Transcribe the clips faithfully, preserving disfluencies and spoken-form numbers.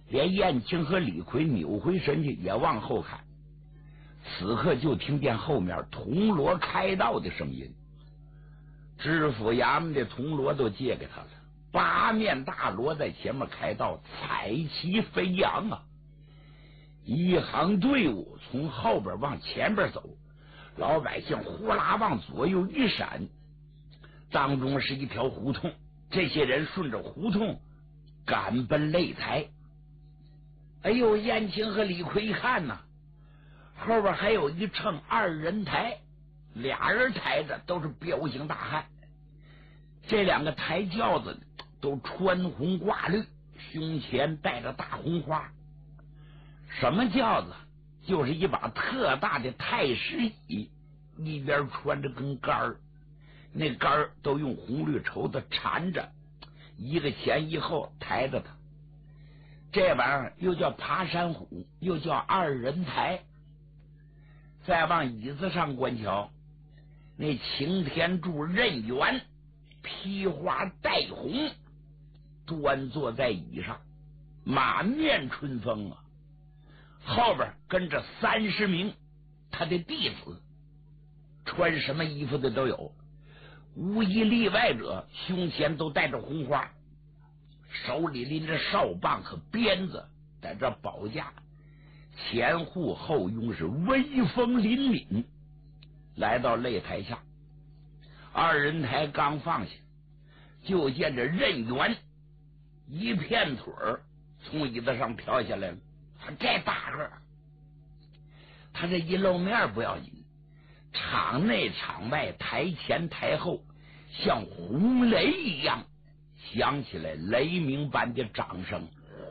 连燕青和李逵扭回身去也往后看。此刻就听见后面铜锣开道的声音，知府衙门的铜锣都借给他了，八面大锣在前面开道，彩旗飞扬啊！一行队伍从后边往前边走，老百姓呼啦往左右一闪，当中是一条胡同，这些人顺着胡同赶奔擂台。哎呦，燕青和李逵一看呐，后边还有一乘二人抬，俩人抬着都是彪形大汉，这两个抬轿子都穿红挂绿，胸前带着大红花。什么轿子？就是一把特大的太师椅，一边穿着根杆儿，那杆儿都用红绿绸子缠着，一个前一后抬着它。这玩意儿又叫爬山虎，又叫二人抬。再往椅子上观瞧，那擎天柱任元披花带红，端坐在椅上，满面春风啊！后边跟着三十名他的弟子，穿什么衣服的都有，无一例外者胸前都带着红花，手里拎着哨棒和鞭子，在这保驾，前护后拥，是威风凛凛。来到擂台下，二人台刚放下，就见着任元一片腿儿从椅子上飘下来了。这大个，他这一露面不要紧，场内场外台前台后像轰雷一样响起来雷鸣般的掌声。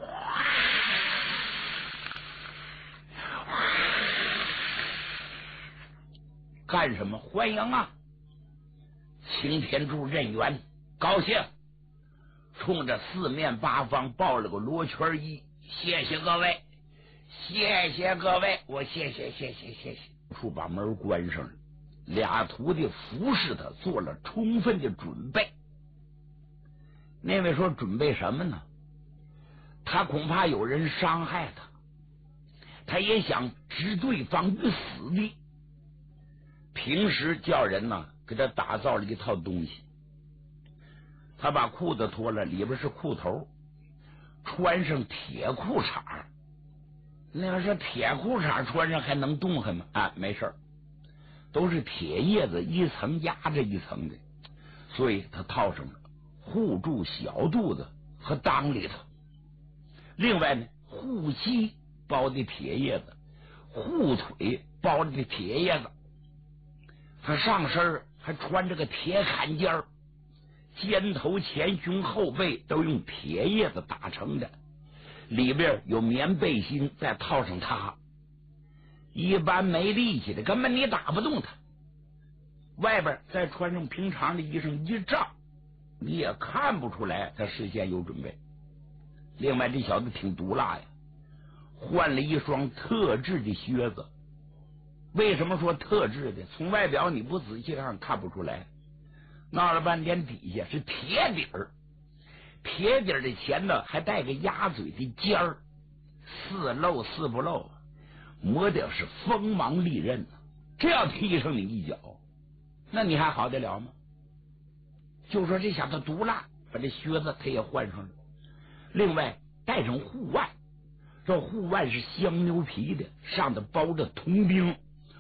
干什么？欢迎啊！擎天柱任元高兴，冲着四面八方抱了个罗圈揖，谢谢各位，谢谢各位，我谢谢谢谢谢谢。处把门关上了，俩徒弟服侍他做了充分的准备。那位说准备什么呢？他恐怕有人伤害他，他也想置对方于死地。平时叫人呢给他打造了一套东西，他把裤子脱了，里边是裤头，穿上铁裤衩。那要是铁裤衩穿上还能动弹吗？啊，没事，都是铁叶子一层压着一层的，所以他套上了，护住小肚子和裆里头。另外呢，护膝包的铁叶子，护腿包的铁叶子。他上身还穿着个铁坎肩儿，肩头、前胸、后背都用铁叶子打成的，里边有棉背心，再套上它，一般没力气的根本你打不动他。外边再穿上平常的衣裳一罩，你也看不出来他事先有准备。另外这小子挺毒辣呀，换了一双特制的靴子。为什么说特制的？从外表你不仔细看看不出来，闹了半天底下是铁底儿，铁底儿的前头还带个鸭嘴的尖儿，似露似不露，磨的是锋芒利刃，这要踢上你一脚，那你还好得了吗？就说这小子毒辣，把这靴子他也换上了，另外带上护腕，这护腕是香牛皮的，上头包着铜钉。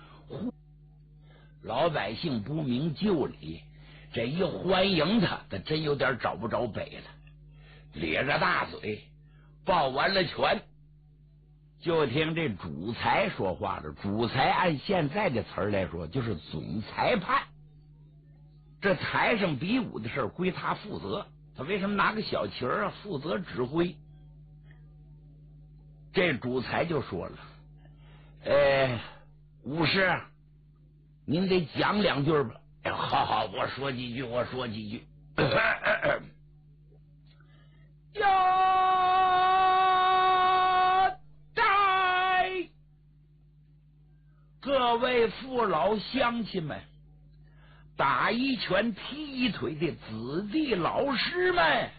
老百姓不明就里，这一欢迎他，他真有点找不着北了，咧着大嘴抱完了拳，就听这主裁说话了。主裁按现在的词儿来说就是总裁判，这台上比武的事儿归他负责，他为什么拿个小旗儿啊？负责指挥。这主裁就说了，呃武师您得讲两句吧。哎，好好，我说几句，我说几句。要带各位父老乡亲们，打一拳踢一腿的子弟老师们，